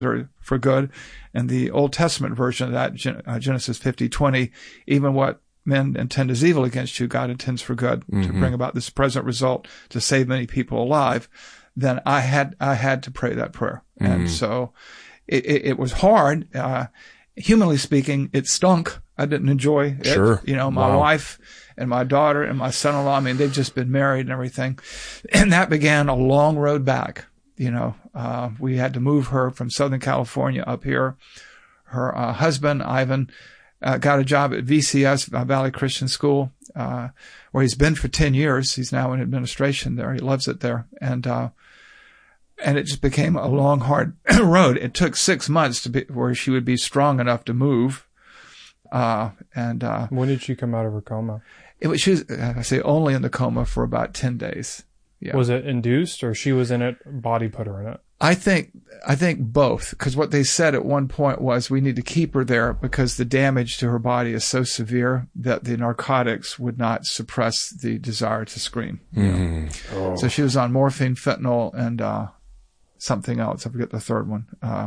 are for good. And the Old Testament version of that, Genesis 50:20, even what men intend as evil against you, God intends for good to bring about this present result to save many people alive. Then I had to pray that prayer. And so it was hard. Humanly speaking, it stunk. I didn't enjoy it. Sure. My wife and my daughter and my son-in-law, I mean, they've just been married and everything. And that began a long road back. We had to move her from Southern California up here. Her husband, Ivan, got a job at VCS, Valley Christian School, where he's been for 10 years. He's now in administration there. He loves it there. And it just became a long, hard road. It took 6 months where she would be strong enough to move. When did she come out of her coma? She was, I say, only in the coma for about 10 days. Yeah. Was it induced, or she was in it, body put her in it? I think both, because what they said at one point was we need to keep her there because the damage to her body is so severe that the narcotics would not suppress the desire to scream. Oh. So she was on morphine, fentanyl, and something else. I forget the third one.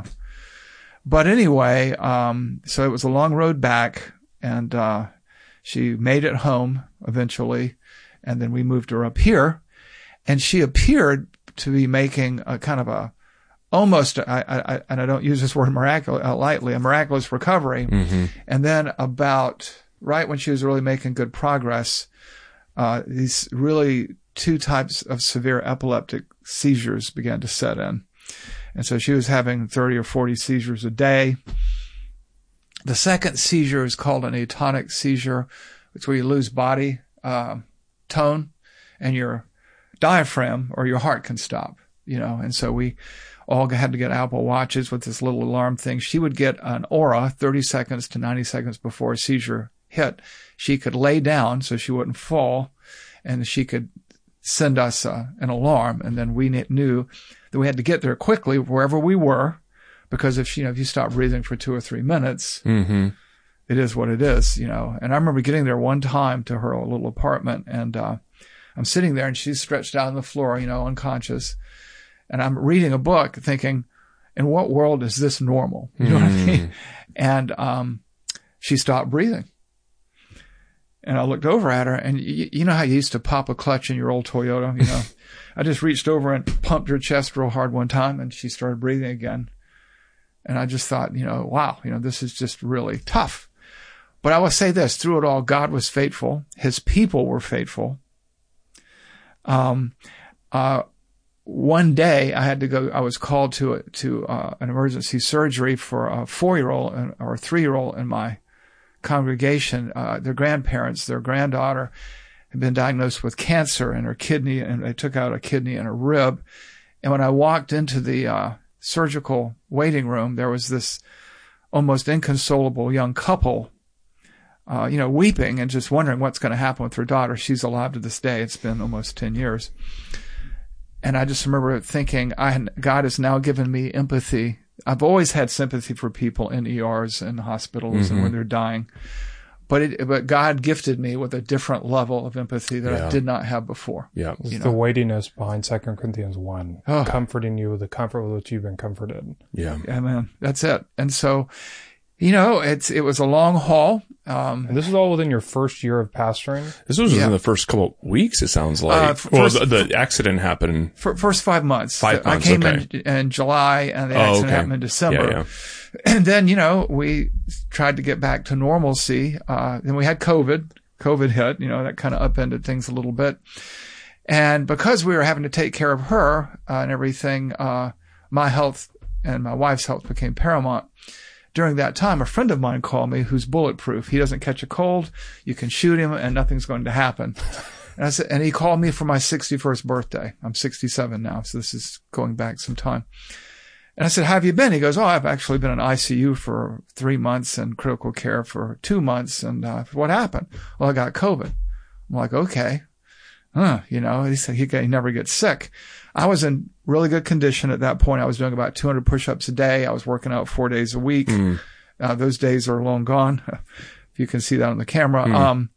But anyway, so it was a long road back, and she made it home eventually, and then we moved her up here, and she appeared to be making a kind of a almost, and I don't use this word lightly, a miraculous recovery. And then about right when she was really making good progress, these really 2 types of severe epileptic seizures began to set in. And so she was having 30 or 40 seizures a day. The second seizure is called an atonic seizure. It's where you lose body tone and your diaphragm or your heart can stop, and so we all had to get Apple Watches with this little alarm thing. She would get an aura 30 seconds to 90 seconds before a seizure hit. She could lay down so she wouldn't fall, and she could send us an alarm, and then we knew that we had to get there quickly wherever we were, because if you stop breathing for 2 or 3 minutes, it is what it is, And I remember getting there one time to her little apartment, and I'm sitting there and she's stretched out on the floor, unconscious. And I'm reading a book thinking, in what world is this normal? You know what I mean? And she stopped breathing. And I looked over at her, and you know how you used to pop a clutch in your old Toyota? I just reached over and pumped her chest real hard one time, and she started breathing again. And I just thought, wow, this is just really tough. But I will say this, through it all, God was faithful. His people were faithful. One day I was called to an emergency surgery for a 4-year-old or a 3-year-old in my congregation. Their grandparents, their granddaughter had been diagnosed with cancer in her kidney, and they took out a kidney and a rib. And when I walked into the surgical waiting room, there was this almost inconsolable young couple, weeping and just wondering what's going to happen with her daughter. She's alive to this day. It's been almost 10 years. And I just remember thinking, God has now given me empathy. I've always had sympathy for people in ERs and hospitals and when they're dying. But God gifted me with a different level of empathy that I did not have before. Yeah. It's the weightiness behind 2 Corinthians 1, comforting you with the comfort with which you've been comforted. Yeah. Yeah, man. That's it. And so, it was a long haul. And this is all within your first year of pastoring? This was in the first couple of weeks, it sounds like. The accident happened. First 5 months. 5 months, I came in July, and the accident happened in December. Yeah. And then, we tried to get back to normalcy. Then we had COVID. COVID hit, that kind of upended things a little bit. And because we were having to take care of her and everything, my health and my wife's health became paramount. During that time, a friend of mine called me who's bulletproof. He doesn't catch a cold. You can shoot him and nothing's going to happen. And he called me for my 61st birthday. I'm 67 now, so this is going back some time. And I said, how have you been? He goes, I've actually been in ICU for 3 months and critical care for 2 months. And what happened? Well, I got COVID. I'm like, okay. He said he never gets sick. I was in really good condition at that point. I was doing about 200 push-ups a day. I was working out 4 days a week. Those days are long gone. If you can see that on the camera.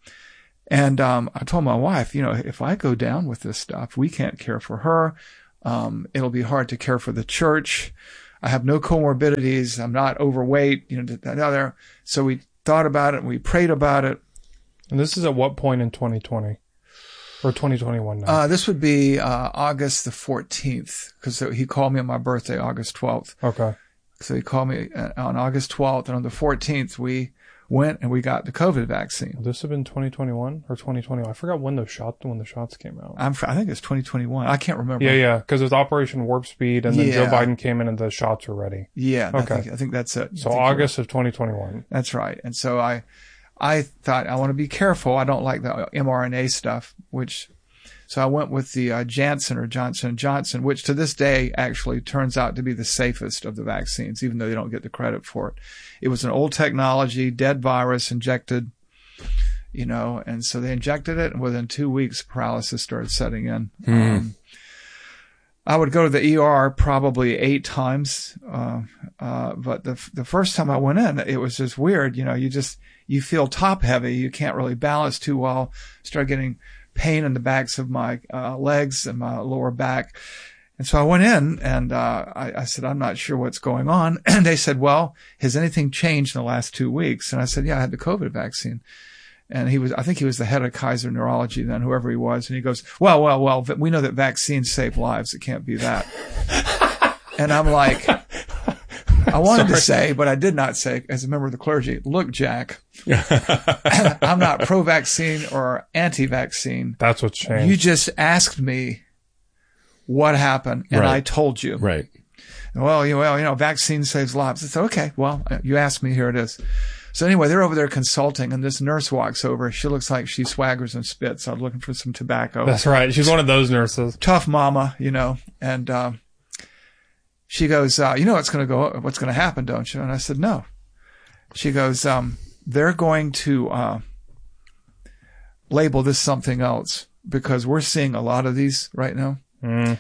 I told my wife, if I go down with this stuff, we can't care for her. It'll be hard to care for the church. I have no comorbidities. I'm not overweight, So we thought about it and we prayed about it. And this is at what point in 2020 or 2021 now? This would be August the 14th, because he called me on my birthday, August 12th. Okay. So he called me on August 12th, and on the 14th we went and we got the COVID vaccine. Would this have been 2021 or 2020? I forgot when the shots came out. I think it's 2021. I can't remember. Yeah, because it was Operation Warp Speed, and then Joe Biden came in and the shots were ready. Yeah, okay. I think that's it. So August of 2021. That's right. And so I thought I want to be careful. I don't like the mRNA stuff, so I went with the Janssen or Johnson & Johnson, which to this day actually turns out to be the safest of the vaccines, even though they don't get the credit for it. It was an old technology, dead virus injected, and so they injected it, and within 2 weeks, paralysis started setting in. I would go to the ER probably 8 times, but the first time I went in, it was just weird. You feel top heavy. You can't really balance too well. Start getting pain in the backs of my legs and my lower back. And so I went in and I said, I'm not sure what's going on. And they said, well, has anything changed in the last 2 weeks? And I said, yeah, I had the COVID vaccine. And I think he was the head of Kaiser Neurology then, whoever he was. And he goes, well, we know that vaccines save lives. It can't be that. And I'm like, I wanted to say, but I did not say, as a member of the clergy, look, Jack, I'm not pro-vaccine or anti-vaccine. That's what's changed. You just asked me what happened, and I told you. Right. Well, vaccine saves lives. It's okay. Well, you asked me, here it is. So anyway, they're over there consulting, and this nurse walks over. She looks like she swaggers and spits. I'm looking for some tobacco. That's right. She's one of those nurses. Tough mama, and she goes, what's going to happen, don't you? And I said, no. She goes, they're going to label this something else because we're seeing a lot of these right now. Mm.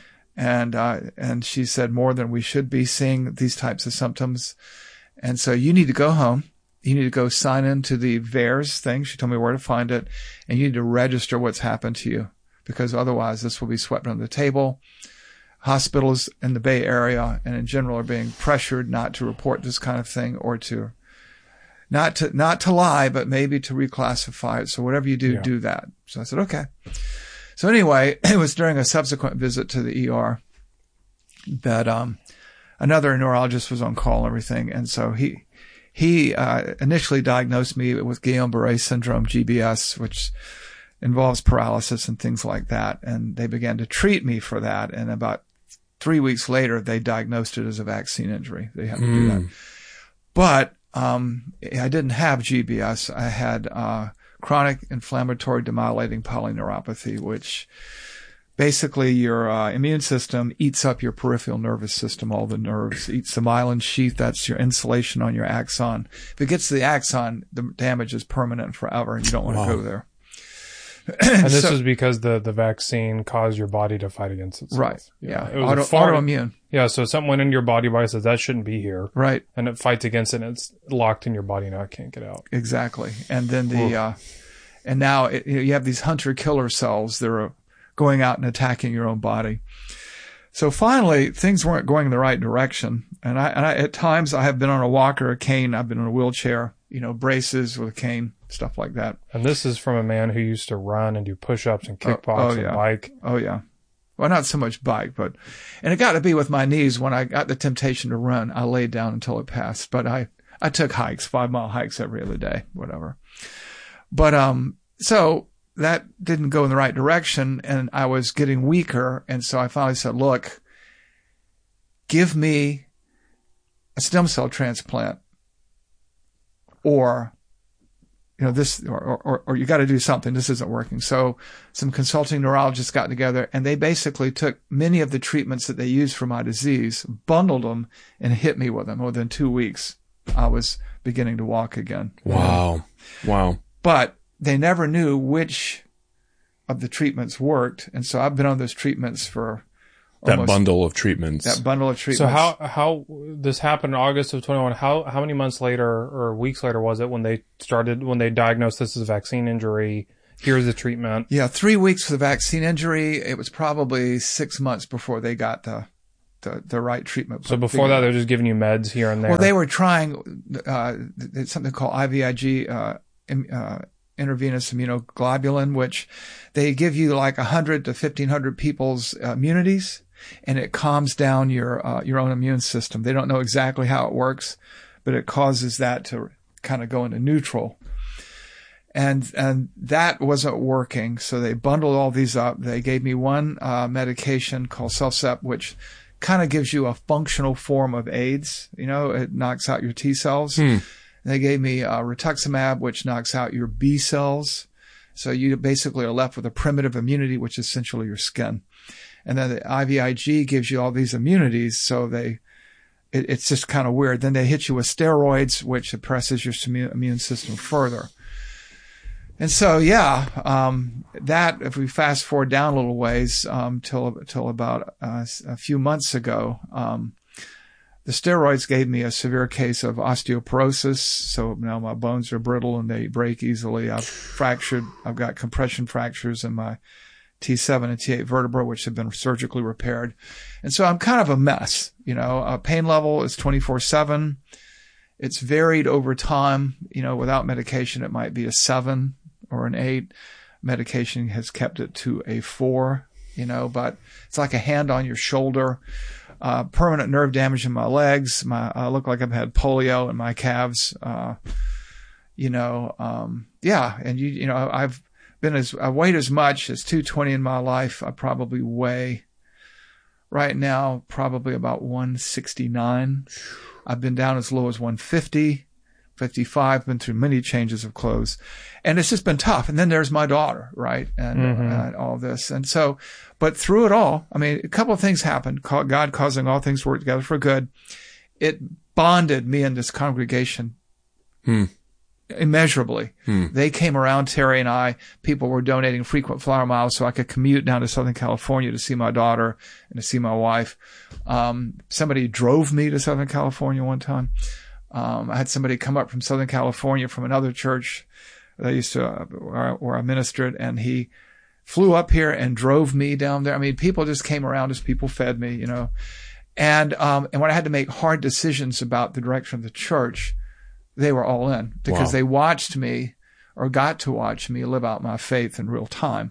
And she said more than we should be seeing these types of symptoms. And so you need to go home. You need to go sign into the VAERS thing. She told me where to find it. And you need to register what's happened to you, because otherwise this will be swept under the table. Hospitals in the Bay Area and in general are being pressured not to report this kind of thing, or to not to lie, but maybe to reclassify it. So whatever you do, do that. So I said, okay. So anyway, it was during a subsequent visit to the ER that another neurologist was on call and everything. And so he initially diagnosed me with Guillain-Barré syndrome, GBS, which involves paralysis and things like that. And they began to treat me for that. And about 3 weeks later, they diagnosed it as a vaccine injury. They had to do that. But I didn't have GBS. I had chronic inflammatory demyelinating polyneuropathy, which basically your immune system eats up your peripheral nervous system, all the nerves, eats the myelin sheath. That's your insulation on your axon. If it gets to the axon, the damage is permanent forever, and you don't want to go there. And this is because the vaccine caused your body to fight against itself. Right. Yeah. It was autoimmune. Yeah. So something went into your body says that shouldn't be here. Right. And it fights against it, and it's locked in your body. Now it can't get out. Exactly. And then and now you have these hunter killer cells that are going out and attacking your own body. So finally, things weren't going in the right direction. And I at times I have been on a walker, a cane. I've been in a wheelchair, braces with a cane, stuff like that. And this is from a man who used to run and do push-ups and kickbox and bike. Oh, yeah. Well, not so much bike, and it got to be with my knees. When I got the temptation to run, I laid down until it passed. But I took hikes, 5-mile hikes every other day, whatever. But, so that didn't go in the right direction, and I was getting weaker. And so I finally said, look, give me a stem cell transplant, or this, or you got to do something. This isn't working. So some consulting neurologists got together, and they basically took many of the treatments that they used for my disease, bundled them, and hit me with them. Within 2 weeks, I was beginning to walk again. Wow. But they never knew which of the treatments worked. And so I've been on those treatments for that bundle of treatments. So how this happened in August of 21, how many months later or weeks later was it when they diagnosed this as a vaccine injury? Here's the treatment. Yeah, 3 weeks for the vaccine injury. It was probably 6 months before they got the the right treatment. So before that, they're just giving you meds here and there. Well, they were trying something called IVIG, intravenous immunoglobulin, which they give you like 100 to 1,500 people's immunities, and it calms down your own immune system. They don't know exactly how it works, but it causes that to kind of go into neutral. And that wasn't working, so they bundled all these up. They gave me one medication called CellCept, which kind of gives you a functional form of AIDS. It knocks out your T cells. They gave me rituximab, which knocks out your B cells. So you basically are left with a primitive immunity, which is essentially your skin. And then the IVIG gives you all these immunities, so it's just kind of weird. Then they hit you with steroids, which suppresses your immune system further. And so, that, if we fast forward down a little ways, till about a few months ago, the steroids gave me a severe case of osteoporosis. So now my bones are brittle and they break easily. I've got compression fractures in my T7 and T8 vertebra, which have been surgically repaired. And so I'm kind of a mess. Pain level is 24/7. It's varied over time. Without medication, it might be a 7 or an 8. Medication has kept it to a 4, but it's like a hand on your shoulder. Permanent nerve damage in my legs. I look like I've had polio in my calves. And I weighed as much as 220 in my life. I probably weigh right now probably about 169. I've been down as low as 150, 55, been through many changes of clothes, and it's just been tough. And then there's my daughter, right? And all this. And so, but through it all, a couple of things happened. God causing all things to work together for good. It bonded me and this congregation immeasurably. They came around, Terry and I. People were donating frequent flyer miles so I could commute down to Southern California to see my daughter and to see my wife. Somebody drove me to Southern California one time. I had somebody come up from Southern California from another church that I used to, where I ministered, and he flew up here and drove me down there. People just came around as people fed me, And when I had to make hard decisions about the direction of the church, they were all in because they watched me or got to watch me live out my faith in real time.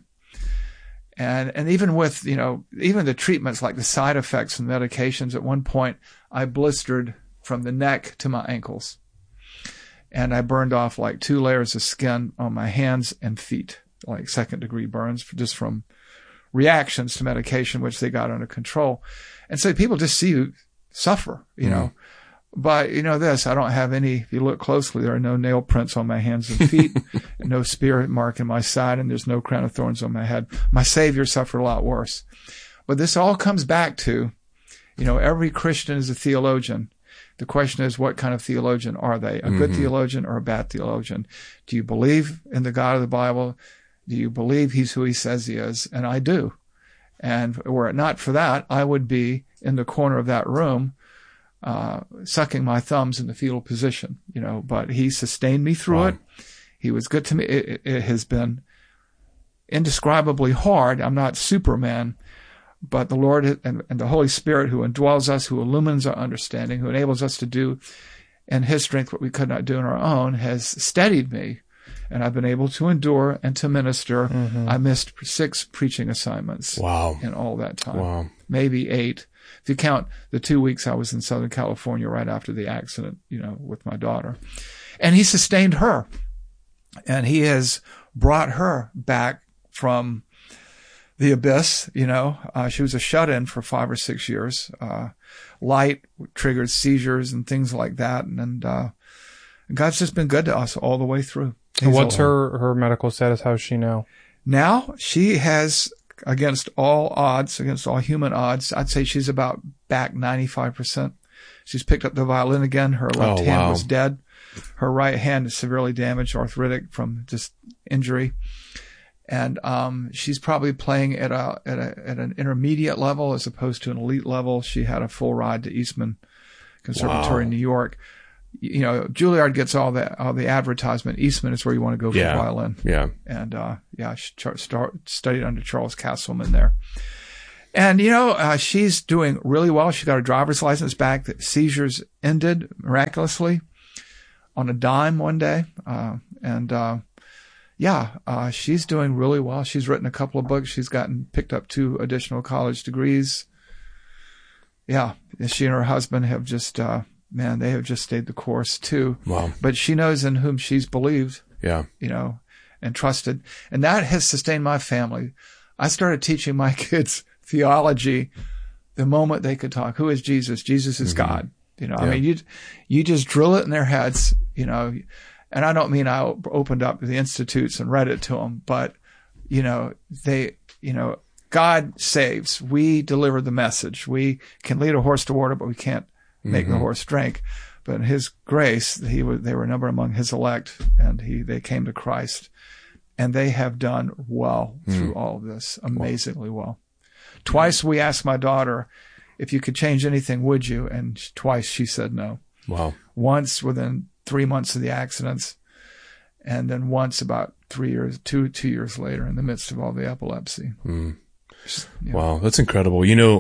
And even with, even the treatments, like the side effects and medications, at one point I blistered from the neck to my ankles. And I burned off like 2 layers of skin on my hands and feet, like 2nd-degree burns just from reactions to medication, which they got under control. And so people just see you suffer, But this, I don't have any, if you look closely, there are no nail prints on my hands and feet, no spear mark in my side, and there's no crown of thorns on my head. My Savior suffered a lot worse. But this all comes back to, every Christian is a theologian. The question is, what kind of theologian are they? A good theologian or a bad theologian? Do you believe in the God of the Bible? Do you believe he's who he says he is? And I do. And were it not for that, I would be in the corner of that room, sucking my thumbs in the fetal position, but he sustained me through it. He was good to me. It has been indescribably hard. I'm not Superman, but the Lord and the Holy Spirit who indwells us, who illumines our understanding, who enables us to do in his strength what we could not do on our own, has steadied me. And I've been able to endure and to minister. I missed 6 preaching assignments in all that time. Maybe 8. If you count the 2 weeks I was in Southern California right after the accident, with my daughter. And he sustained her. And he has brought her back from the abyss, she was a shut-in for 5 or 6 years. Light triggered seizures and things like that. And God's just been good to us all the way through. What's her medical status? How is she now? Now she has, against all odds, against all human odds, I'd say she's about back 95%. She's picked up the violin again. Her left hand was dead. Her right hand is severely damaged, arthritic from just injury. And she's probably playing at an intermediate level as opposed to an elite level. She had a full ride to Eastman Conservatory in New York. Juilliard gets all the advertisement. Eastman is where you want to go for violin. Yeah. And she studied under Charles Castleman there. And, she's doing really well. She got her driver's license back. The seizures ended miraculously on a dime one day. She's doing really well. She's written a couple of books. She's picked up 2 additional college degrees. Yeah. She and her husband have just, they have just stayed the course too. Wow. But she knows in whom she's believed. Yeah. And trusted. And that has sustained my family. I started teaching my kids theology the moment they could talk. Who is Jesus? Jesus is God. I mean, you just drill it in their heads, and I don't mean I opened up the institutes and read it to them, but, God saves. We deliver the message. We can lead a horse to water, but we can't make the horse drink. But in his grace, they were numbered among his elect, and they came to Christ. And they have done well through all of this, amazingly well. Twice we asked my daughter, if you could change anything, would you? And twice she said no. Wow. Once within 3 months of the accidents, and then once about 2 years later in the midst of all the epilepsy. Wow, that's incredible.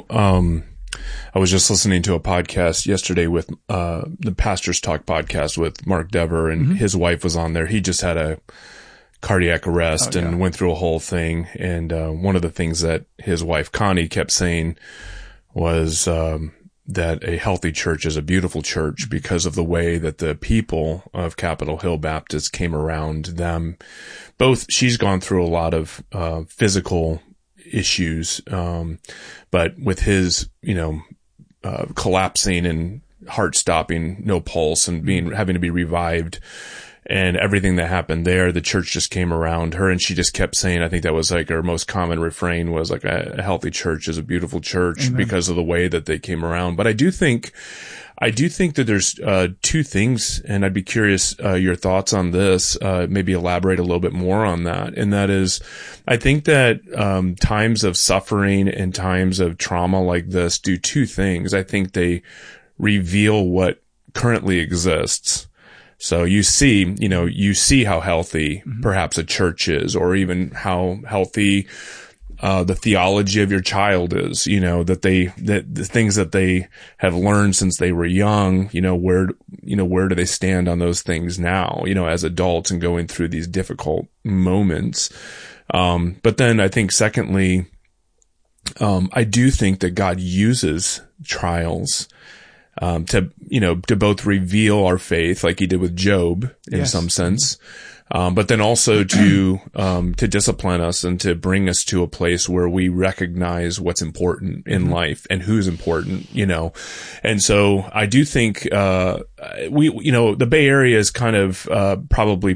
I was just listening to a podcast yesterday with the Pastor's Talk podcast with Mark Dever, and his wife was on there. He just had a cardiac arrest and went through a whole thing. And one of the things that his wife Connie kept saying was that a healthy church is a beautiful church because of the way that the people of Capitol Hill Baptist came around them. Both, she's gone through a lot of physical issues, but with his, collapsing and heart stopping, no pulse, and having to be revived, and everything that happened there, the church just came around her, and she just kept saying, I think that was like her most common refrain was like, a healthy church is a beautiful church. Amen. Because of the way that they came around. But I do think that there's 2 things, and I'd be curious your thoughts on this, maybe elaborate a little bit more on that. And that is, I think that times of suffering and times of trauma like this do 2 things. I think they reveal what currently exists. So you see how healthy perhaps a church is, or even how healthy the theology of your child is, that the things that they have learned since they were young, where do they stand on those things now, as adults and going through these difficult moments. But then I think secondly, I do think that God uses trials to both reveal our faith, like he did with Job in some sense, but then also to discipline us and to bring us to a place where we recognize what's important in life and who's important, And so I do think, the Bay Area is kind of, probably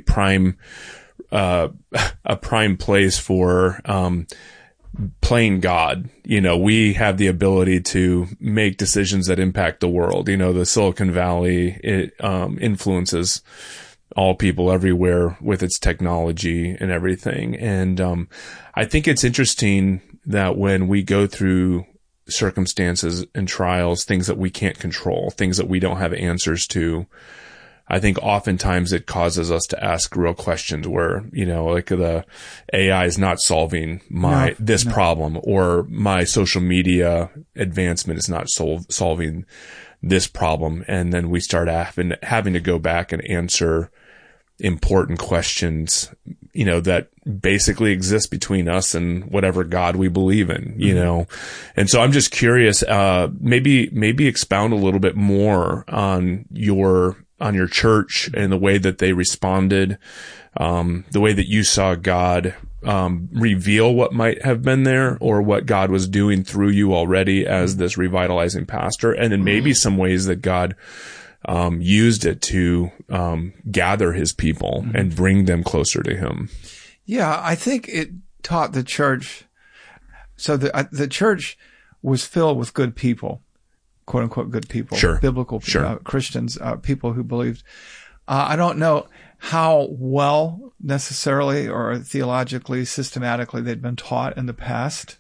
a prime place for, playing God. We have the ability to make decisions that impact the world. The Silicon Valley, it influences all people everywhere with its technology and everything. And I think it's interesting that when we go through circumstances and trials, things that we can't control, things that we don't have answers to, I think oftentimes it causes us to ask real questions where, like the AI is not solving this problem, or my social media advancement is not solving this problem. And then we start having to go back and answer important questions, that basically exist between us and whatever God we believe in, And so I'm just curious, maybe expound a little bit more on your church and the way that they responded, the way that you saw God reveal what might have been there, or what God was doing through you already as this revitalizing pastor, and then maybe some ways that God used it to gather his people and bring them closer to him. Yeah, I think it taught the church. So the church was filled with good people. Quote unquote good people, biblical Christians, people who believed. I don't know how well necessarily or theologically, systematically they'd been taught in the past,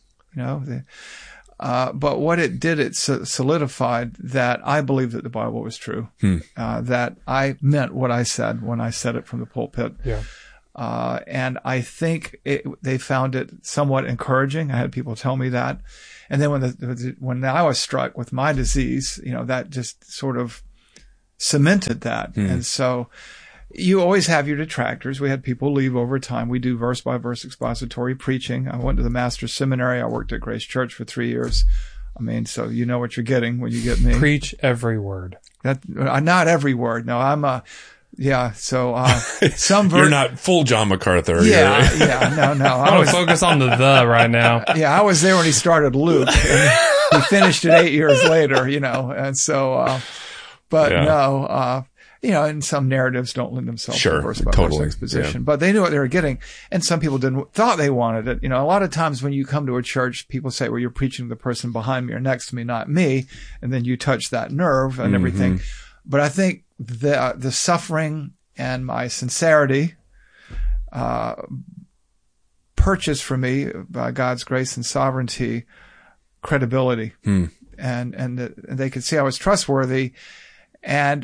but what it did, it solidified that I believed that the Bible was true, that I meant what I said when I said it from the pulpit. Yeah. And I think they found it somewhat encouraging. I had people tell me that. And then when I was struck with my disease, that just sort of cemented that. And so you always have your detractors. We had people leave over time. We do verse by verse expository preaching. I went to the Master's Seminary. I worked at Grace Church for 3 years. So you know what you're getting when you get me. Preach every word. Not every word. No, I'm So some You're not full John MacArthur. No. I want to focus on the right now. Yeah, I was there when he started Luke. And he finished it 8 years later. And so, and some narratives don't lend themselves to verse by verse exposition, but they knew what they were getting. And some people thought they wanted it. A lot of times when you come to a church, people say, well, you're preaching to the person behind me or next to me, not me. And then you touch that nerve and everything. But I think the suffering and my sincerity, purchased for me by God's grace and sovereignty, credibility. And they could see I was trustworthy. And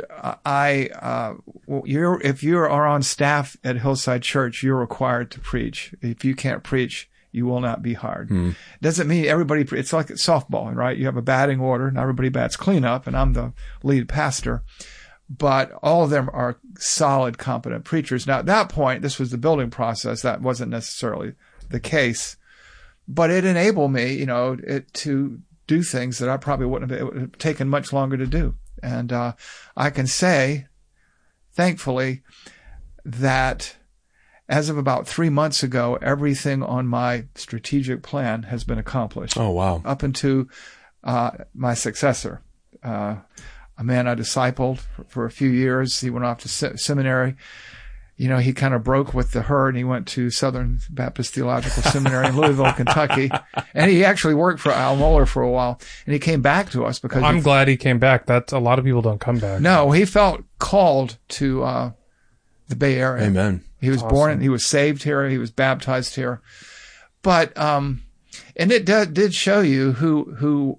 if you are on staff at Hillside Church, you're required to preach. If you can't preach, you will not be hired. Doesn't mean everybody, it's like softball, right? You have a batting order and everybody bats cleanup and I'm the lead pastor, but all of them are solid, competent preachers. Now at that point, this was the building process. That wasn't necessarily the case, but it enabled me, to do things that I probably wouldn't have taken much longer to do. And I can say, thankfully, that as of about 3 months ago, everything on my strategic plan has been accomplished. Oh, wow. Up into my successor, a man I discipled for a few years. He went off to seminary. He kind of broke with the herd and he went to Southern Baptist Theological Seminary in Louisville, Kentucky. And he actually worked for Al Mohler for a while. And he came back to us because I'm glad he came back. That's a lot of people don't come back. No, he felt called to the Bay Area. Amen. He was born, he was saved here, he was baptized here. But and it did show you who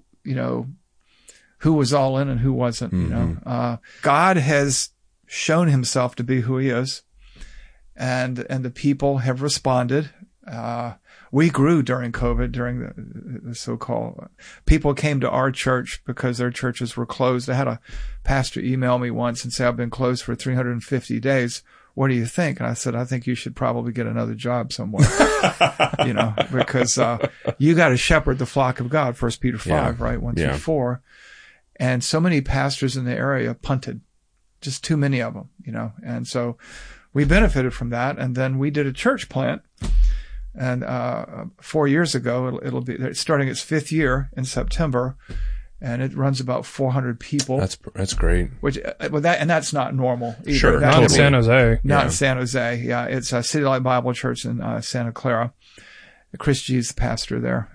was all in and who wasn't. God has shown himself to be who he is. And the people have responded. We grew during COVID, during the so-called, people came to our church because their churches were closed. I had a pastor email me once and say, I've been closed for 350 days. What do you think? And I said, I think you should probably get another job somewhere, because you got to shepherd the flock of God, 1 Peter 5, right? 1-4. And so many pastors in the area punted, just too many of them, and so we benefited from that. And then we did a church plant. And 4 years ago, it'll be starting its 5th year in September. And it runs about 400 people. That's great. And that's not normal either. Sure. Not in San Jose. Not in San Jose. Yeah. It's a City Light Bible Church in Santa Clara. Chris G is the pastor there.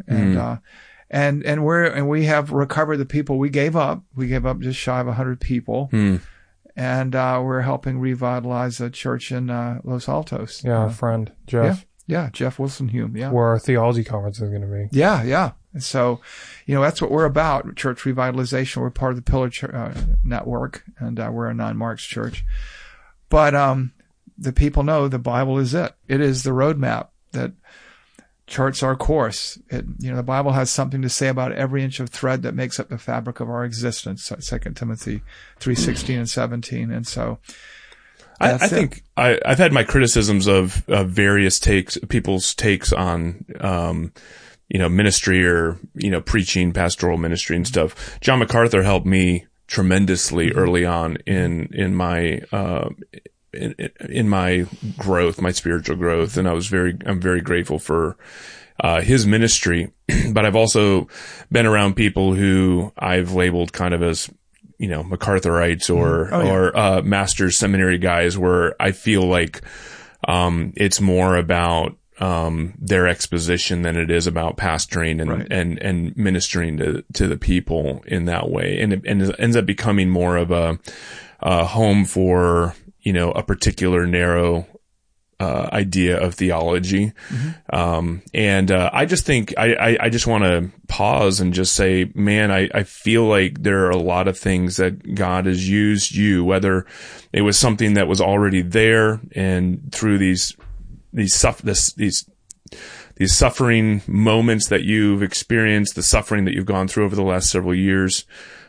And we have recovered the people we gave up. We gave up just shy of 100 people. And we're helping revitalize a church in Los Altos. Yeah, our friend, Jeff. Yeah, Jeff Wilson-Hume, yeah. Where our theology conference is going to be. Yeah. And so, that's what we're about, church revitalization. We're part of the Pillar Network, and we're a non-Marx church. But the people know the Bible is it. It is the roadmap that charts our course. The Bible has something to say about every inch of thread that makes up the fabric of our existence. 2 Timothy 3:16 and 17. And so I think I've had my criticisms of various people's takes on, ministry or, preaching, pastoral ministry and stuff. John MacArthur helped me tremendously early on in my growth, my spiritual growth. And I'm very grateful for his ministry. But I've also been around people who I've labeled kind of as, MacArthurites or master's seminary guys, where I feel like it's more about their exposition than it is about pastoring and ministering to the people in that way. And it ends up becoming more of a home for, a particular narrow idea of theology. And I just think I just want to pause and just say, man, I feel like there are a lot of things that God has used you, whether it was something that was already there and through these these suffering moments that you've experienced, the suffering that you've gone through over the last several years,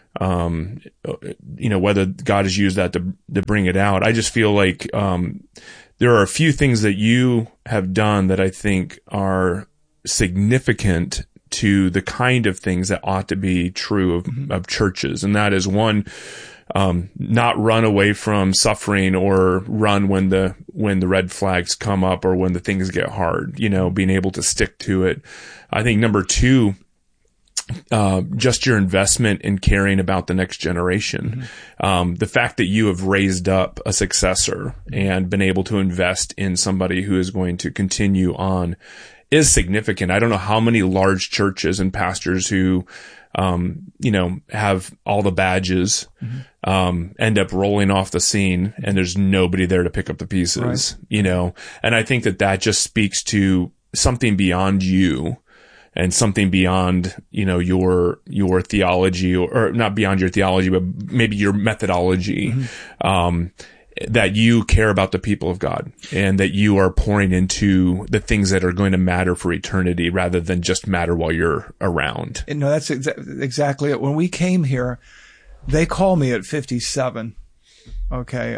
whether God has used that to bring it out. I just feel like, there are a few things that you have done that I think are significant to the kind of things that ought to be true of churches. And that is, one, not run away from suffering or run when the red flags come up or when the things get hard, being able to stick to it. I think number two, just your investment in caring about the next generation. The fact that you have raised up a successor and been able to invest in somebody who is going to continue on is significant. I don't know how many large churches and pastors who, have all the badges, end up rolling off the scene and there's nobody there to pick up the pieces, and I think that just speaks to something beyond you. And something beyond, your theology, or not beyond your theology, but maybe your methodology, that you care about the people of God and that you are pouring into the things that are going to matter for eternity rather than just matter while you're around. No, that's exactly it. When we came here, they called me at 57. Okay.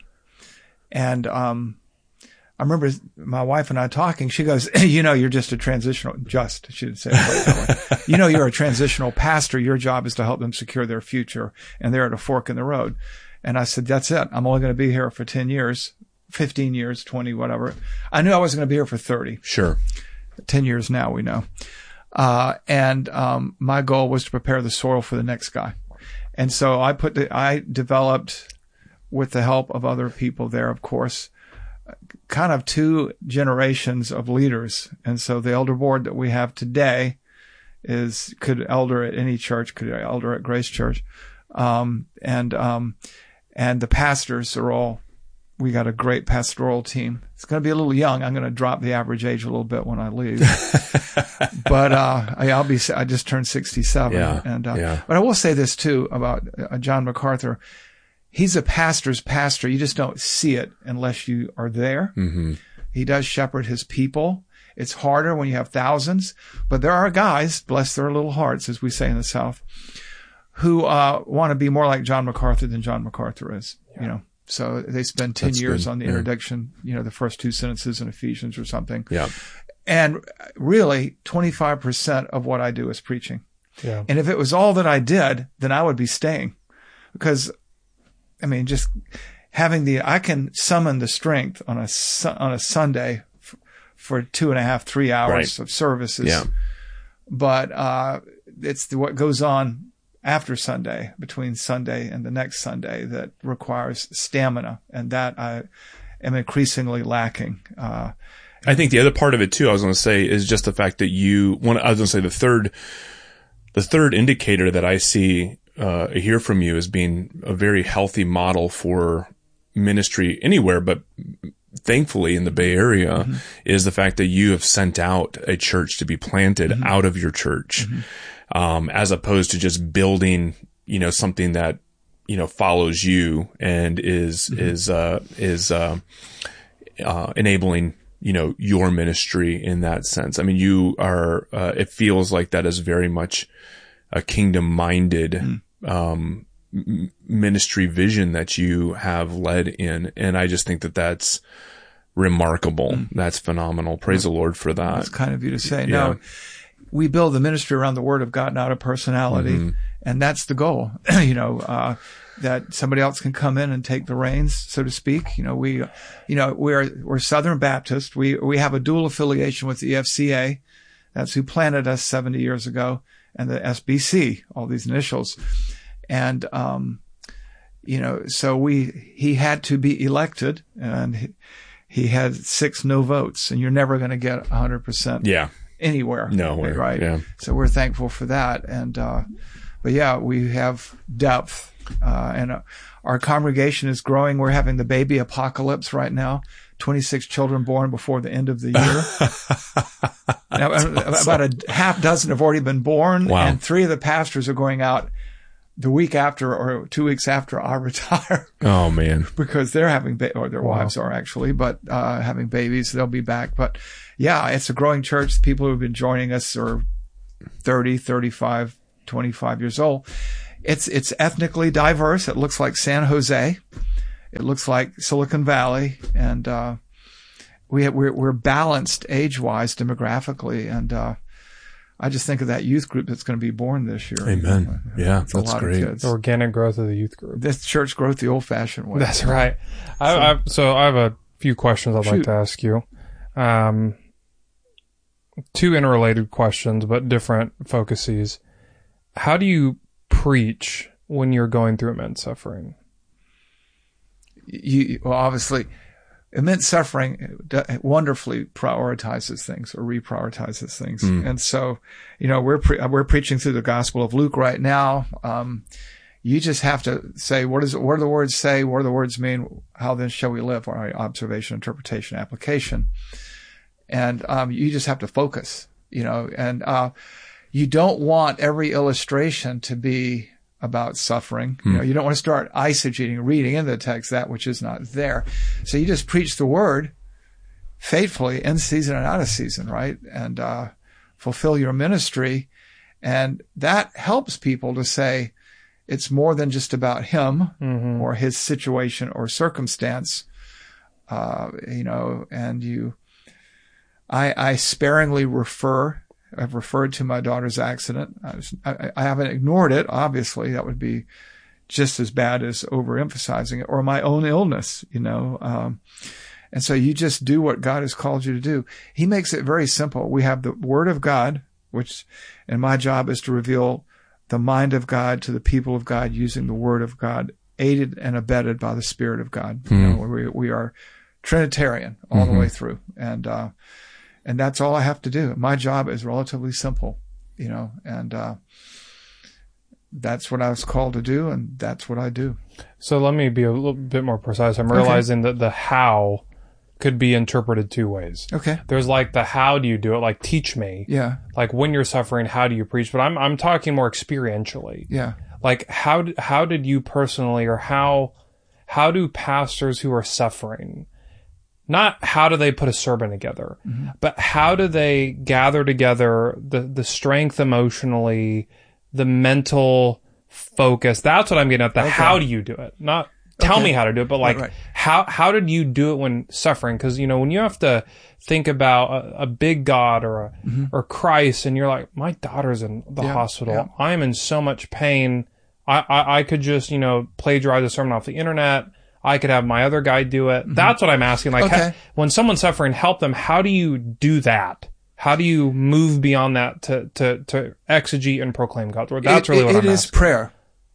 I remember my wife and I talking. She goes, you're just a transitional, she didn't say it quite that way. You're a transitional pastor. Your job is to help them secure their future. And they're at a fork in the road. And I said, that's it. I'm only going to be here for 10 years, 15 years, 20, whatever. I knew I wasn't going to be here for 30. Sure. 10 years now, we know. My goal was to prepare the soil for the next guy. And so I developed, with the help of other people there, of course, kind of two generations of leaders. And so the elder board that we have today could elder at any church, could elder at Grace Church. And the pastors we got a great pastoral team. It's going to be a little young. I'm going to drop the average age a little bit when I leave. But, I just turned 67. Yeah. But I will say this too about John MacArthur. He's a pastor's pastor. You just don't see it unless you are there. Mm-hmm. He does shepherd his people. It's harder when you have thousands, but there are guys, bless their little hearts, as we say in the South, who want to be more like John MacArthur than John MacArthur is, So they spend 10 years on the introduction, the first two sentences in Ephesians or something. Yeah. And really 25% of what I do is preaching. Yeah. And if it was all that I did, then I would be staying, because just having I can summon the strength on a Sunday for 2.5, 3 hours of services. Yeah. But, it's what goes on after Sunday, between Sunday and the next Sunday, that requires stamina, and that I am increasingly lacking. I think the other part of it too, I was going to say, is just the fact that the third indicator that I see hear from you as being a very healthy model for ministry anywhere, but thankfully in the Bay Area, is the fact that you have sent out a church to be planted out of your church, as opposed to just building, something that, follows you and is enabling, your ministry in that sense. You are, it feels like that is very much a kingdom-minded, ministry vision that you have led in. And I just think that that's remarkable. That's phenomenal. Praise the Lord for that. That's kind of you to say. Yeah. No, we build the ministry around the Word of God, not a personality. And that's the goal, that somebody else can come in and take the reins, so to speak. We're Southern Baptist. We have a dual affiliation with the EFCA. That's who planted us 70 years ago. And the SBC, all these initials. And, so he had to be elected, and he had 6 no votes, and you're never going to get 100% anywhere. No way. Right. Yeah. So we're thankful for that. And, we have depth, and our congregation is growing. We're having the baby apocalypse right now. 26 children born before the end of the year. Now, about a half dozen have already been born, and 3 of the pastors are going out the week after or 2 weeks after I retire. Oh man. Because they're having, or their wives are actually, but, having babies, they'll be back. But yeah, it's a growing church. The people who've been joining us are 30, 35, 25 years old. It's ethnically diverse. It looks like San Jose. It looks like Silicon Valley. And, we're balanced age-wise, demographically. And, I just think of that youth group that's going to be born this year. Amen. Yeah, it's that's great. The organic growth of the youth group. This church growth the old-fashioned way. That's right. So I have a few questions I'd like to ask you. Two interrelated questions, but different focuses. How do you preach when you're going through immense suffering? Well, obviously, immense suffering wonderfully prioritizes things or reprioritizes things. And so, we're preaching through the Gospel of Luke right now. You just have to say, what do the words say? What do the words mean? How then shall we live? Or observation, interpretation, application. And, you just have to focus, and, you don't want every illustration to be about suffering. You don't want to start eisegeting, reading into the text that which is not there. So you just preach the word faithfully in season and out of season, right? And, fulfill your ministry. And that helps people to say it's more than just about him or his situation or circumstance. And I sparingly I've referred to my daughter's accident. I haven't ignored it. Obviously, that would be just as bad as overemphasizing it, or my own illness, And so you just do what God has called you to do. He makes it very simple. We have the Word of God, and my job is to reveal the mind of God to the people of God using the Word of God, aided and abetted by the Spirit of God. We are Trinitarian all the way through. And that's all I have to do. My job is relatively simple, and that's what I was called to do, and that's what I do. So let me be a little bit more precise. I'm realizing that the how could be interpreted two ways. Okay. There's like the how do you do it, like teach me. Yeah. Like when you're suffering, how do you preach? But I'm talking more experientially. Yeah. Like how did you personally, or how do pastors who are suffering, not how do they put a sermon together, but how do they gather together the strength emotionally, the mental focus? That's what I'm getting at. How do you do it? Not tell me how to do it, but like how did you do it when suffering? Because when you have to think about a big God or Christ, and you're like, my daughter's in the hospital. I am in so much pain. I could just plagiarize a sermon off the internet. I could have my other guy do it. That's what I'm asking. Like, when someone's suffering, help them. How do you do that? How do you move beyond that to exegete and proclaim God's word? That's really what I'm asking. It is prayer.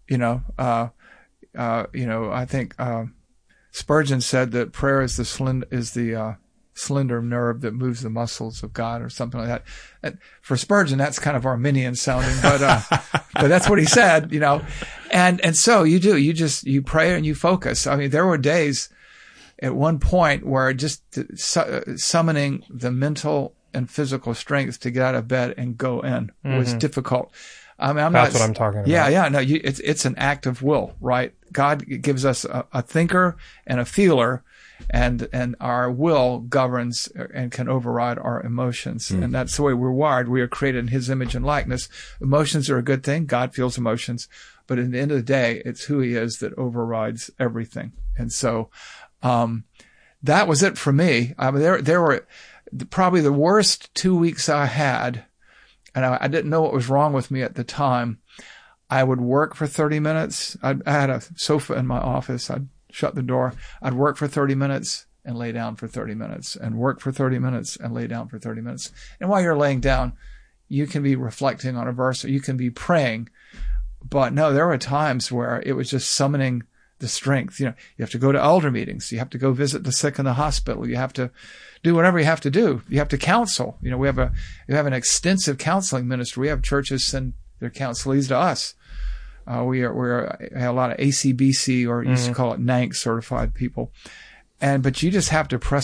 I think Spurgeon said that prayer is the slender nerve that moves the muscles of God, or something like that. For Spurgeon, that's kind of Arminian sounding, but that's what he said, and so you pray and you focus. I mean, there were days at one point where just summoning the mental and physical strength to get out of bed and go in was difficult. I mean, that's what I'm talking about. Yeah. No, it's an act of will, right? God gives us a thinker and a feeler, and our will governs and can override our emotions. And that's the way we're wired. We are created in his image and likeness. Emotions are a good thing. God feels emotions. But at the end of the day, it's who he is that overrides everything. And so, that was it for me. I mean, there were probably the worst 2 weeks I had, and I didn't know what was wrong with me at the time. I would work for 30 minutes. I had a sofa in my office. I'd shut the door. I'd work for 30 minutes and lay down for 30 minutes, and work for 30 minutes and lay down for 30 minutes. And while you're laying down, you can be reflecting on a verse, or you can be praying. But no, there were times where it was just summoning the strength. You have to go to elder meetings. You have to go visit the sick in the hospital. You have to do whatever you have to do. You have to counsel. We have an extensive counseling ministry. We have churches send their counselees to us. We have a lot of ACBC, or used to call it NANC certified people. But you just have to press on.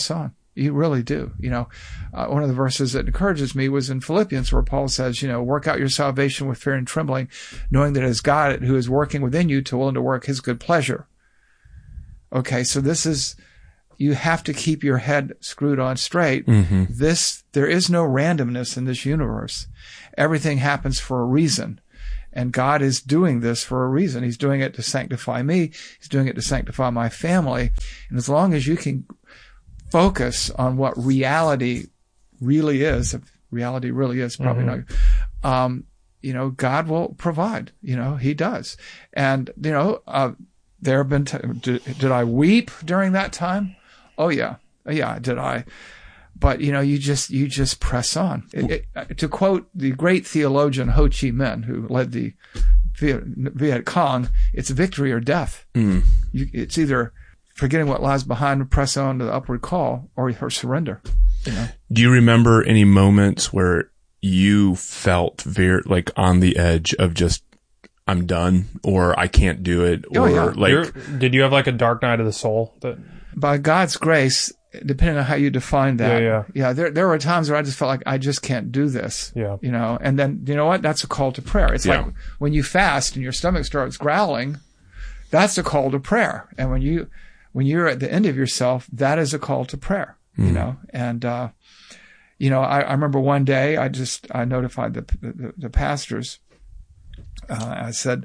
You really do. One of the verses that encourages me was in Philippians, where Paul says, work out your salvation with fear and trembling, knowing that it is God who is working within you to will and to work his good pleasure. Okay, so you have to keep your head screwed on straight. Mm-hmm. There is no randomness in this universe. Everything happens for a reason. And God is doing this for a reason. He's doing it to sanctify me. He's doing it to sanctify my family. And as long as you can focus on what reality really is, if reality really is, probably not, God will provide. He does. And, there have been, did I weep during that time? Oh, yeah. Yeah, did I? But, you just press on. To quote the great theologian Ho Chi Minh, who led the Viet Cong, it's victory or death. Mm. It's either forgetting what lies behind and press on to the upward call or surrender. Do you remember any moments where you felt very on the edge of just, I'm done, or I can't do it, or did you have a dark night of the soul? By God's grace, depending on how you define that. Yeah. There were times where I just felt like I just can't do this. Yeah. And then, you know what? That's a call to prayer. It's like when you fast and your stomach starts growling, that's a call to prayer. And when you're at the end of yourself, that is a call to prayer, and, I remember one day I notified the pastors. I said,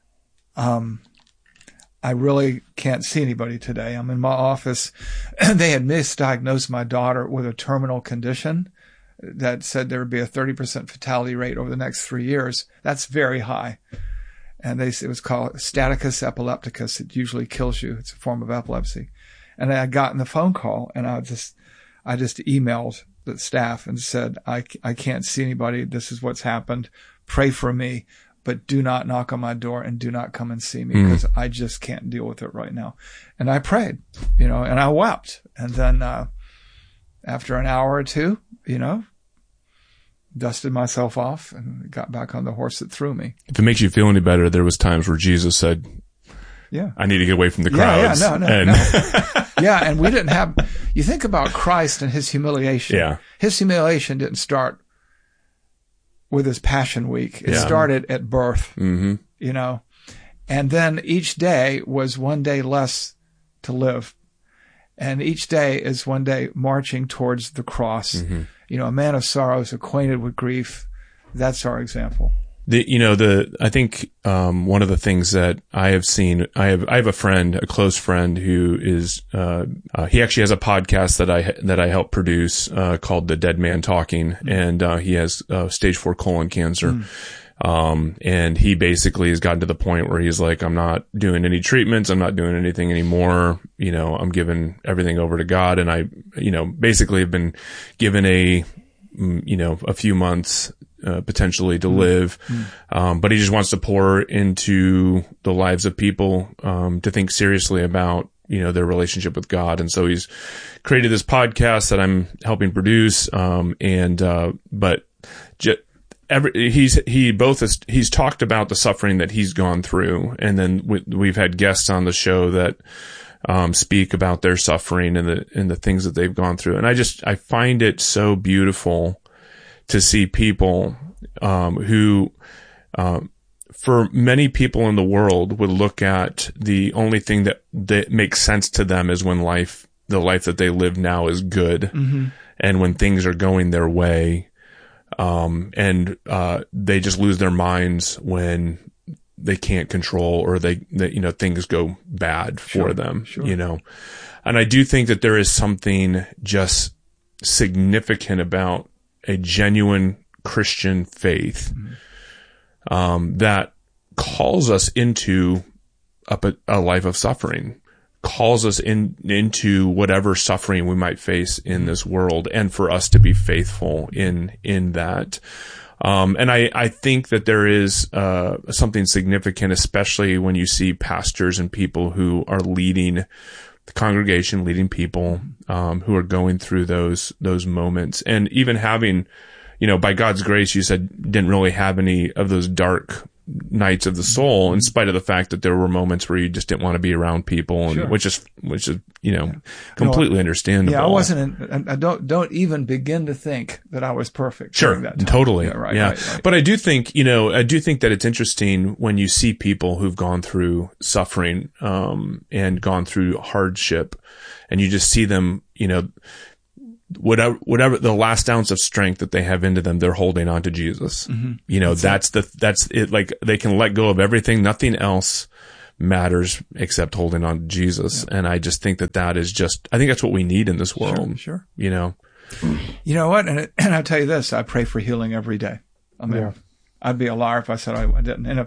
I really can't see anybody today. I'm in my office. They had misdiagnosed my daughter with a terminal condition that said there would be a 30% fatality rate over the next 3 years. That's very high. And it was called staticus epilepticus. It usually kills you. It's a form of epilepsy. And I had gotten the phone call, and I just emailed the staff and said, I can't see anybody. This is what's happened. Pray for me, but do not knock on my door and do not come and see me because I just can't deal with it right now. And I prayed, and I wept. And then, after an hour or two, dusted myself off and got back on the horse that threw me. If it makes you feel any better, there was times where Jesus said, I need to get away from the crowds. No. Yeah. And we didn't have, you think about Christ and his humiliation. Yeah. His humiliation didn't start with his Passion Week. It started at birth, and then each day was one day less to live. And each day is one day marching towards the cross. Mm-hmm. A man of sorrows, acquainted with grief. That's our example. I think, one of the things that I have seen, I have a close friend who is, he actually has a podcast that I help produce, called The Dead Man Talking. And, he has, stage 4 colon cancer. And he basically has gotten to the point where he's like, I'm not doing any treatments. I'm not doing anything anymore. I'm giving everything over to God. And I, basically have been given a few months, potentially to live. But he just wants to pour into the lives of people, to think seriously about, their relationship with God. And so he's created this podcast that I'm helping produce. He's talked about the suffering that he's gone through. And then we've had guests on the show that, speak about their suffering and the things that they've gone through. And I find it so beautiful to see people, who, for many people in the world would look at the only thing that makes sense to them is when the life that they live now is good. Mm-hmm. And when things are going their way, they just lose their minds when they can't control or they things go bad for them, and I do think that there is something just significant about a genuine Christian faith, that calls us into a life of suffering, calls us into whatever suffering we might face in this world, and for us to be faithful in that. And I think that there is, something significant, especially when you see pastors and people who are leading the congregation, leading people, who are going through those moments, and even having, by God's grace, you said didn't really have any of those dark nights of the soul, in spite of the fact that there were moments where you just didn't want to be around people, and which is completely understandable. Yeah, I wasn't. I don't even begin to think that I was perfect. Sure, that time. totally. Yeah, right. But I do think that it's interesting when you see people who've gone through suffering, and gone through hardship, and you just see them, whatever the last ounce of strength that they have into them, they're holding on to Jesus. Mm-hmm. That's it. Like, they can let go of everything. Nothing else matters except holding on to Jesus. Yeah. And I just think that is I think that's what we need in this world. Sure. You know what? And I'll tell you this, I pray for healing every day. I mean, I'd be a liar if I said I didn't. And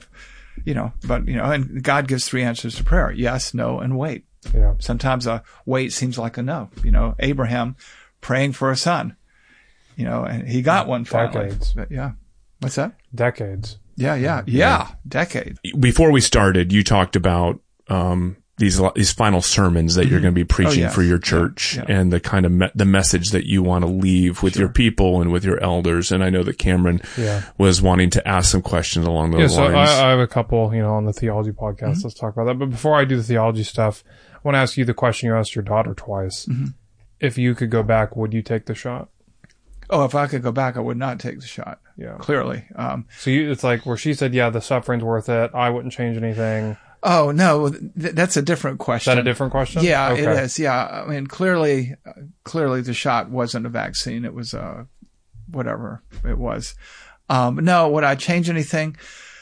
and God gives 3 answers to prayer: yes, no, and wait. Yeah. Sometimes a wait seems like a no. Abraham praying for a son, and he got one finally. Decades. But what's that? Decades. Yeah. Decade. Before we started, you talked about these final sermons that you're going to be preaching for your church, and the kind of the message that you want to leave with your people and with your elders. And I know that Cameron was wanting to ask some questions along those lines. So I have a couple, on the theology podcast. Mm-hmm. Let's talk about that. But before I do the theology stuff, I want to ask you the question you asked your daughter twice. Mm-hmm. If you could go back, would you take the shot? Oh, if I could go back, I would not take the shot. Yeah. Clearly. So it's like where she said, the suffering's worth it. I wouldn't change anything. Oh, no, that's a different question. Is that a different question? Yeah, okay. It is. Yeah. I mean, clearly the shot wasn't a vaccine. It was whatever it was. No, would I change anything?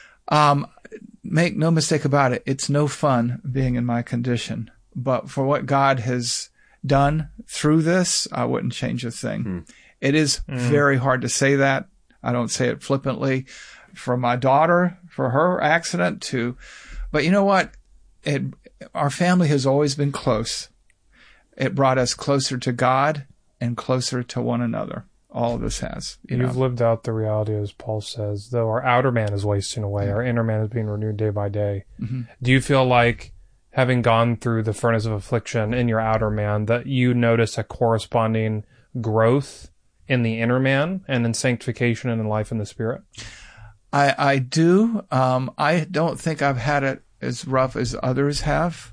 Make no mistake about it. It's no fun being in my condition, but for what God has done through this, I wouldn't change a thing. It is very hard to say that. I don't say it flippantly. For my daughter, for her accident but you know what? Our family has always been close. It brought us closer to God and closer to one another. All of us has. You've lived out the reality, as Paul says, though our outer man is wasting away, our inner man is being renewed day by day. Mm-hmm. Do you feel like, having gone through the furnace of affliction in your outer man, that you notice a corresponding growth in the inner man and in sanctification and in life in the Spirit? I do. I don't think I've had it as rough as others have.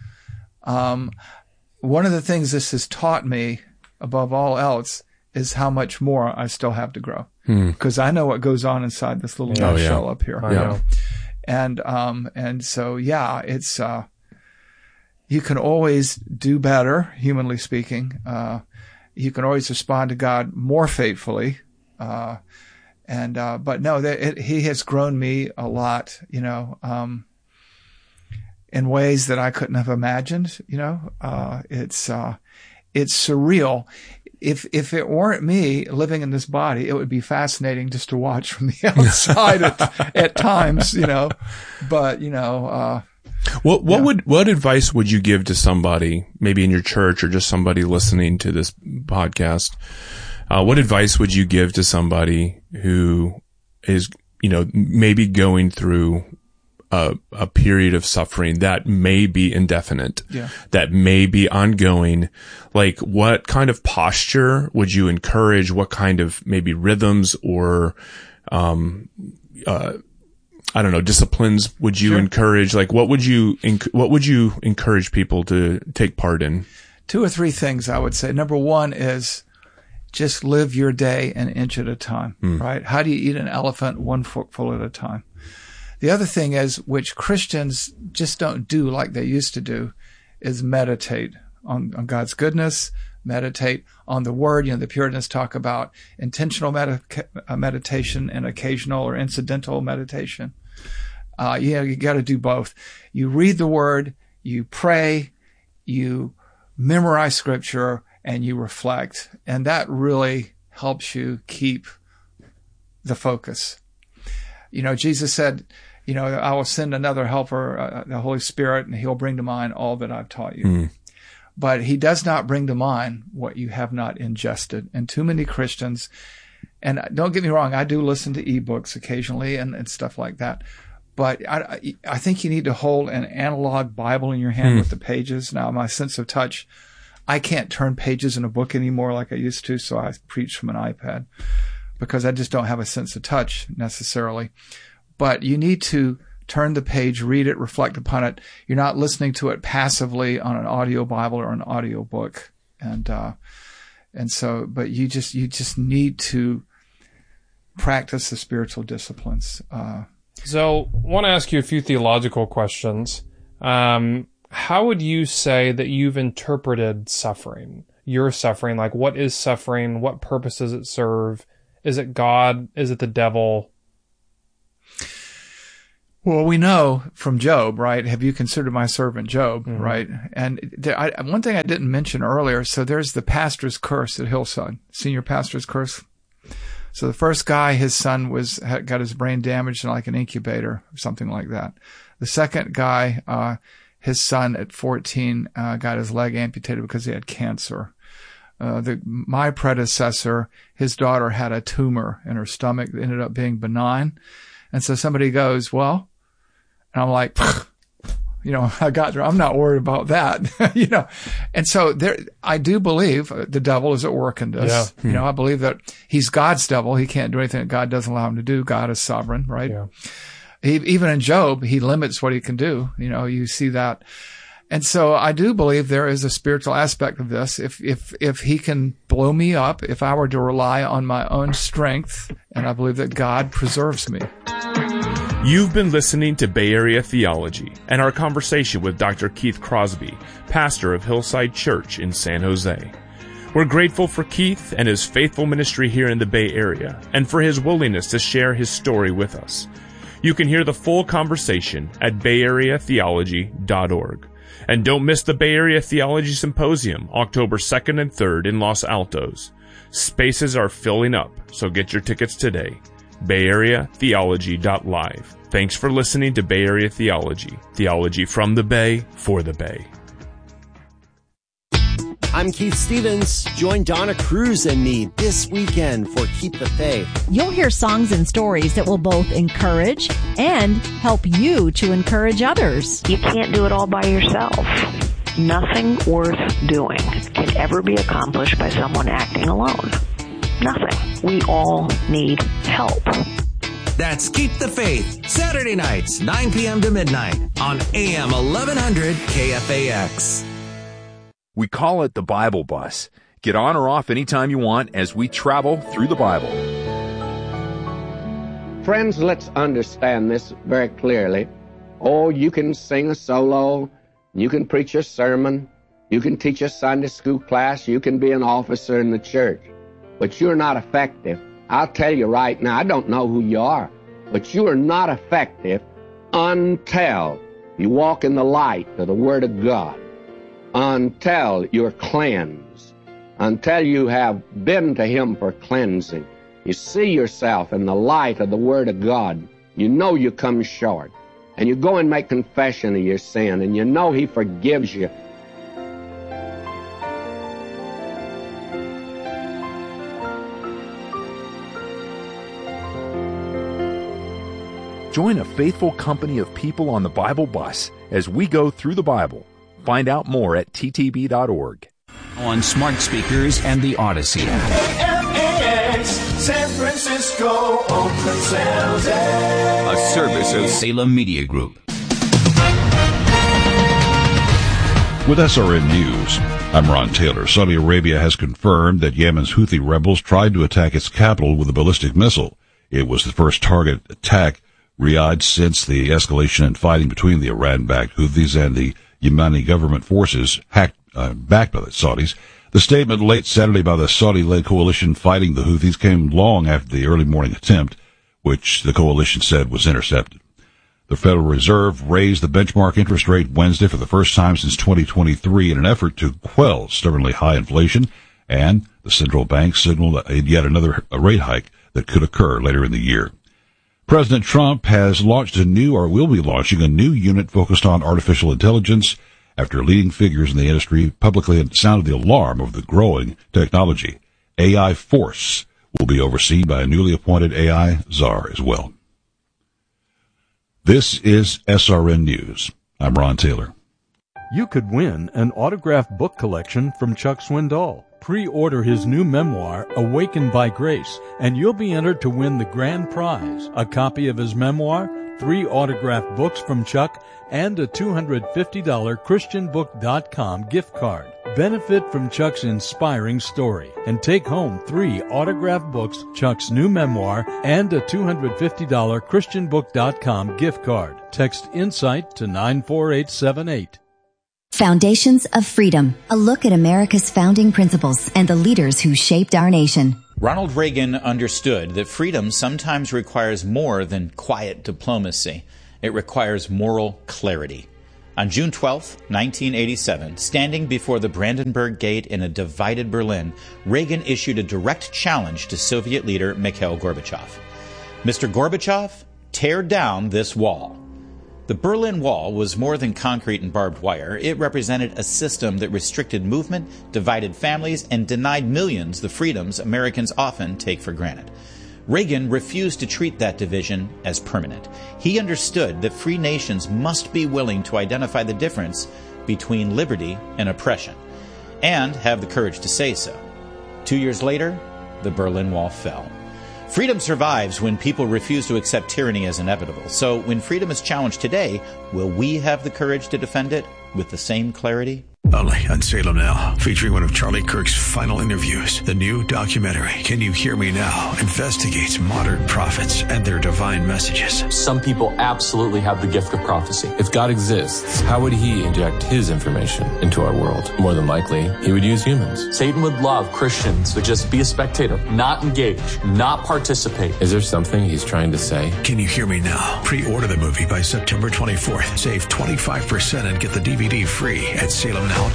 One of the things this has taught me, above all else, is how much more I still have to grow. Because I know what goes on inside this little nutshell up here. I know. And so, it's, you can always do better, humanly speaking. You can always respond to God more faithfully. But no, he has grown me a lot, in ways that I couldn't have imagined, it's surreal. If it weren't me living in this body, it would be fascinating just to watch from the outside at times, but, What advice would you give to somebody, maybe in your church or just somebody listening to this podcast? What advice would you give to somebody who is, maybe going through a period of suffering that may be indefinite, that may be ongoing? Like, what kind of posture would you encourage? What kind of maybe rhythms or, disciplines would you encourage? Like, what would you encourage people to take part in? 2 or 3 things I would say. Number 1 is just live your day an inch at a time, right? How do you eat an elephant 1 footful at a time? The other thing is, which Christians just don't do like they used to do, is meditate on God's goodness, meditate on the Word. The Puritans talk about intentional meditation and occasional or incidental meditation. You got to do both. You read the Word, you pray, you memorize Scripture, and you reflect. And that really helps you keep the focus. Jesus said, I will send another helper, the Holy Spirit, and he'll bring to mind all that I've taught you. But he does not bring to mind what you have not ingested. And too many Christians, and don't get me wrong, I do listen to ebooks occasionally and stuff like that. But I think you need to hold an analog Bible in your hand with the pages. Now, my sense of touch, I can't turn pages in a book anymore like I used to, so I preach from an iPad because I just don't have a sense of touch necessarily. but you need to turn the page, read it, reflect upon it. You're not listening to it passively on an audio Bible or an audio book. And so, but you just need to practice the spiritual disciplines. So I want to ask you a few theological questions. How would you say that you've interpreted suffering? Your suffering, like what is suffering? What purpose does it serve? Is it God? Is it the devil? Well, we know from Job, right? Have you considered my servant Job, right? And one thing I didn't mention earlier, so there's the pastor's curse at Hillside, senior pastor's curse. So the first guy, his son got his brain damaged in like an incubator or something like that. The second guy, his son at 14, got his leg amputated because he had cancer. My predecessor, his daughter had a tumor in her stomach that ended up being benign. And so somebody goes, well, and I'm like, I got there. I'm not worried about that, And so I do believe the devil is at work in this. Yeah. I believe that he's God's devil. He can't do anything that God doesn't allow him to do. God is sovereign, right? Yeah. Even in Job, he limits what he can do. You see that. And so I do believe there is a spiritual aspect of this. If he can blow me up, if I were to rely on my own strength, and I believe that God preserves me. You've been listening to Bay Area Theology and our conversation with Dr. Keith Crosby, pastor of Hillside Church in San Jose. We're grateful for Keith and his faithful ministry here in the Bay Area and for his willingness to share his story with us. You can hear the full conversation at bayareatheology.org. And don't miss the Bay Area Theology Symposium, October 2nd and 3rd in Los Altos. Spaces are filling up, so get your tickets today. bayareatheology.live. Thanks for listening to Bay Area Theology. Theology from the Bay, for the Bay. I'm Keith Stevens. Join Donna Cruz and me this weekend for Keep the Faith. You'll hear songs and stories that will both encourage and help you to encourage others. You can't do it all by yourself. Nothing worth doing can ever be accomplished by someone acting alone. Nothing. We all need help. That's Keep the Faith, Saturday nights, 9 p.m. to midnight on AM 1100 KFAX. We call it the Bible Bus. Get on or off anytime you want as we travel through the Bible. Friends, let's understand this very clearly. Oh, you can sing a solo, you can preach a sermon, you can teach a Sunday school class, you can be an officer in the church, but you're not effective. I'll tell you right now, I don't know who you are, but you are not effective until you walk in the light of the Word of God, until you're cleansed, until you have been to Him for cleansing. You see yourself in the light of the Word of God. You know you come short, and you go and make confession of your sin, and you know He forgives you. Join a faithful company of people on the Bible Bus as we go through the Bible. Find out more at ttb.org. On smart speakers and the Odyssey. KFAX, San Francisco, Oakland, San Jose. A service of Salem Media Group. With SRN News, I'm Ron Taylor. Saudi Arabia has confirmed that Yemen's Houthi rebels tried to attack its capital with a ballistic missile. It was the first target attack Riyadh since the escalation in fighting between the Iran-backed Houthis and the Yemeni government forces backed by the Saudis. The statement late Saturday by the Saudi-led coalition fighting the Houthis came long after the early morning attempt, which the coalition said was intercepted. The Federal Reserve raised the benchmark interest rate Wednesday for the first time since 2023 in an effort to quell stubbornly high inflation, and the central bank signaled yet another rate hike that could occur later in the year. President Trump has launched will be launching a new unit focused on artificial intelligence after leading figures in the industry publicly sounded the alarm over the growing technology. AI Force will be overseen by a newly appointed AI czar as well. This is SRN News. I'm Ron Taylor. You could win an autographed book collection from Chuck Swindoll. Pre-order his new memoir, Awakened by Grace, and you'll be entered to win the grand prize, a copy of his memoir, 3 autographed books from Chuck, and a $250 ChristianBook.com gift card. Benefit from Chuck's inspiring story and take home 3 autographed books, Chuck's new memoir, and a $250 ChristianBook.com gift card. Text INSIGHT to 94878. Foundations of Freedom, a look at America's founding principles and the leaders who shaped our nation. Ronald Reagan understood that freedom sometimes requires more than quiet diplomacy. It requires moral clarity. On June 12, 1987, standing before the Brandenburg Gate in a divided Berlin, Reagan issued a direct challenge to Soviet leader Mikhail Gorbachev. Mr. Gorbachev, tear down this wall. The Berlin Wall was more than concrete and barbed wire. It represented a system that restricted movement, divided families, and denied millions the freedoms Americans often take for granted. Reagan refused to treat that division as permanent. He understood that free nations must be willing to identify the difference between liberty and oppression, and have the courage to say so. 2 years later, the Berlin Wall fell. Freedom survives when people refuse to accept tyranny as inevitable. So when freedom is challenged today, will we have the courage to defend it with the same clarity? Only on Salem Now, featuring one of Charlie Kirk's final interviews. The new documentary, Can You Hear Me Now?, investigates modern prophets and their divine messages. Some people absolutely have the gift of prophecy. If God exists, how would he inject his information into our world? More than likely, he would use humans. Satan would love Christians to just be a spectator, not engage, not participate. Is there something he's trying to say? Can You Hear Me Now? Pre-order the movie by September 24th. Save 25% and get the DVD free at SalemNow.com.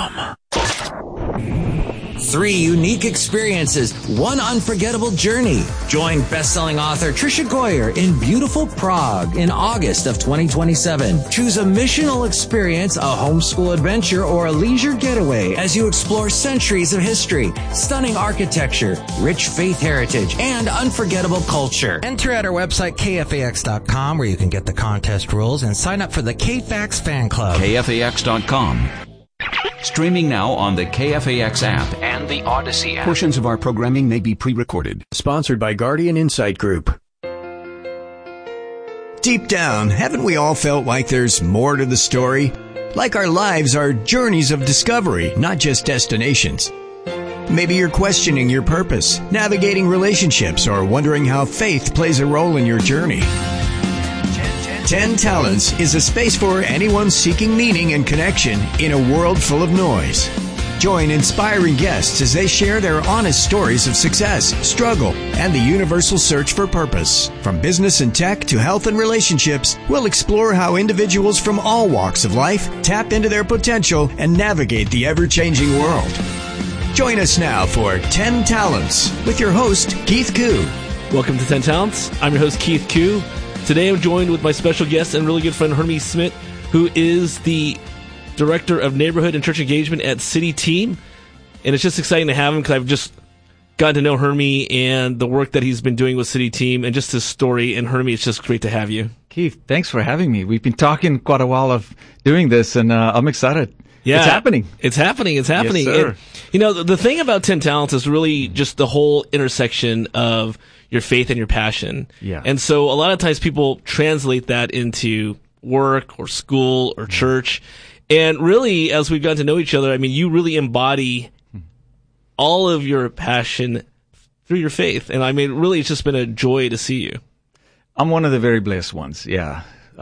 3 unique experiences, 1 unforgettable journey. Join best-selling author Tricia Goyer in beautiful Prague in August of 2027. Choose a missional experience, a homeschool adventure, or a leisure getaway as you explore centuries of history, stunning architecture, rich faith heritage, and unforgettable culture. Enter at our website, KFAX.com, where you can get the contest rules and sign up for the KFAX fan club. KFAX.com. Streaming now on the KFAX app and the Odyssey app. Portions of our programming may be pre-recorded. Sponsored by Guardian Insight Group. Deep down, haven't we all felt like there's more to the story? Like our lives are journeys of discovery, not just destinations. Maybe you're questioning your purpose, navigating relationships, or wondering how faith plays a role in your journey. 10 Talents is a space for anyone seeking meaning and connection in a world full of noise. Join inspiring guests as they share their honest stories of success, struggle, and the universal search for purpose. From business and tech to health and relationships, we'll explore how individuals from all walks of life tap into their potential and navigate the ever-changing world. Join us now for 10 Talents with your host, Keith Koo. Welcome to 10 Talents. I'm your host, Keith Koo. Today I'm joined with my special guest and really good friend, Hermie Smith, who is the Director of Neighborhood and Church Engagement at City Team. And it's just exciting to have him because I've just gotten to know Hermie and the work that he's been doing with City Team and just his story. And Hermie, it's just great to have you. Keith, thanks for having me. We've been talking quite a while of doing this, and I'm excited. Yeah, it's happening. It's happening. It's happening. Yes, sir. And, you know, the thing about 10 Talents is really just the whole intersection of your faith and your passion. Yeah. And so a lot of times people translate that into work or school or church. And really, as we've gotten to know each other, I mean, you really embody all of your passion through your faith. And I mean, really, it's just been a joy to see you. I'm one of the very blessed ones. Yeah.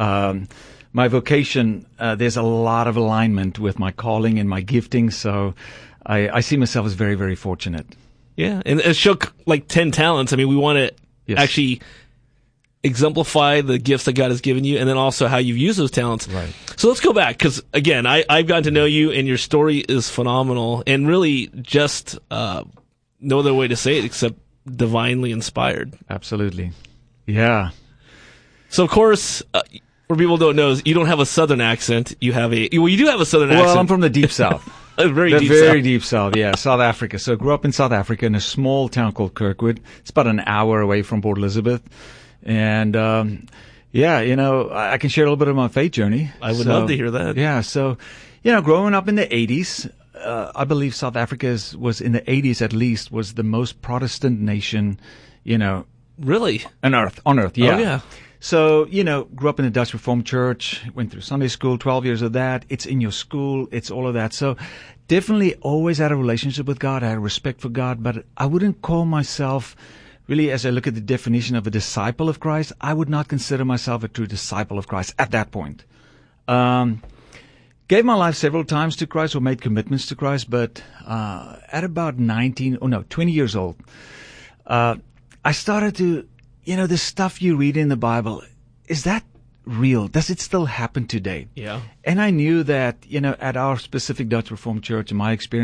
My vocation, there's a lot of alignment with my calling and my gifting. So I see myself as very, very fortunate. Yeah. And a show like 10 Talents, I mean, we want to actually exemplify the gifts that God has given you and then also how you've used those talents. Right. So let's go back because, again, I've gotten to know you and your story is phenomenal and really just no other way to say it except divinely inspired. Absolutely. Yeah. So, of course, for people who don't know, you don't have a Southern accent. You have you do have a Southern accent. Well, I'm from the Deep South. Very deep South, yeah, South Africa. So I grew up in South Africa in a small town called Kirkwood. It's about an hour away from Port Elizabeth. And, yeah, you know, I can share a little bit of my faith journey. I would love to hear that. Yeah, so, you know, growing up in the 80s, I believe South Africa was in the 80s at least, was the most Protestant nation, Really? on earth. Yeah. Oh, yeah. So, grew up in the Dutch Reformed Church, went through Sunday school, 12 years of that. It's in your school. It's all of that. So definitely always had a relationship with God. I had respect for God, but I wouldn't call myself really, as I look at the definition of a disciple of Christ, I would not consider myself a true disciple of Christ at that point. Gave my life several times to Christ or made commitments to Christ, but at about 20 years old, I started to, the stuff you read in the Bible, is that real? Does it still happen today? Yeah. And I knew that, at our specific Dutch Reformed Church, in my experience,